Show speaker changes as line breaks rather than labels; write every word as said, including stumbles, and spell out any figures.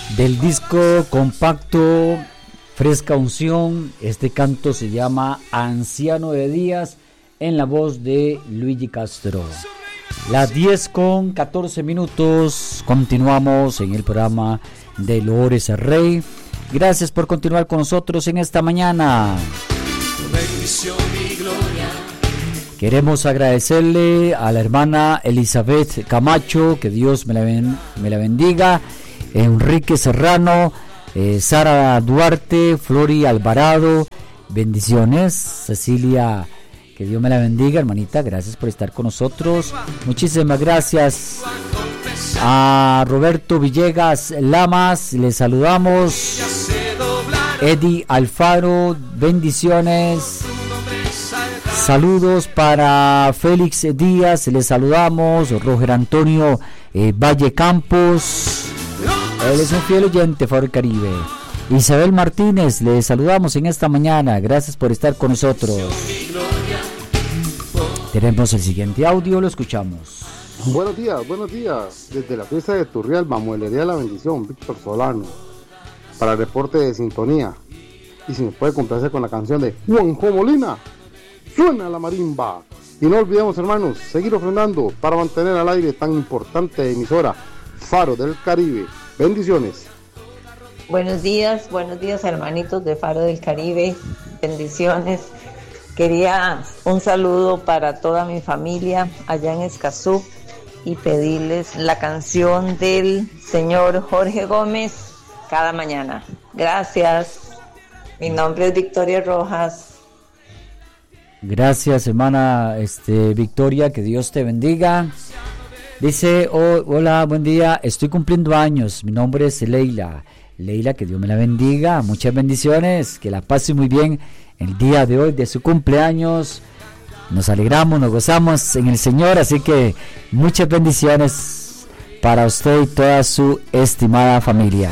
del disco compacto Fresca Unción. Este canto se llama Anciano de Días, en la voz de Luigi Castro. Las diez con catorce minutos, continuamos en el programa de Loores al Rey. Gracias por continuar con nosotros en esta mañana. Queremos agradecerle a la hermana Elizabeth Camacho, que Dios me la, ben, me la bendiga, Enrique Serrano, eh, Sara Duarte, Flori Alvarado, bendiciones, Cecilia, que Dios me la bendiga, hermanita, gracias por estar con nosotros, muchísimas gracias. A Roberto Villegas Lamas, les saludamos. Eddie Alfaro, bendiciones. Saludos para Félix Díaz, les saludamos. Roger Antonio eh, Valle Campos, él es un fiel oyente, Faro del Caribe. Isabel Martínez, les saludamos en esta mañana, gracias por estar con nosotros. Tenemos el siguiente audio, lo escuchamos.
Buenos días, buenos días. Desde la fiesta de Turrialba, Mueblería La Bendición, Víctor Solano, para el reporte de sintonía. Y si me puede complacer con la canción de Juanjo Molina, suena la marimba. Y no olvidemos, hermanos, seguir ofrendando para mantener al aire tan importante emisora, Faro del Caribe. Bendiciones.
Buenos días, buenos días, hermanitos de Faro del Caribe. Bendiciones. Quería un saludo para toda mi familia allá en Escazú y pedirles la canción del señor Jorge Gómez, Cada Mañana. Gracias. Mi nombre es Victoria Rojas.
Gracias, hermana este, Victoria, que Dios te bendiga. Dice, oh, hola, buen día, estoy cumpliendo años, mi nombre es Leila. Leila, que Dios me la bendiga, muchas bendiciones, que la pase muy bien el día de hoy de su cumpleaños. Nos alegramos, nos gozamos en el Señor, así que muchas bendiciones para usted y toda su estimada familia.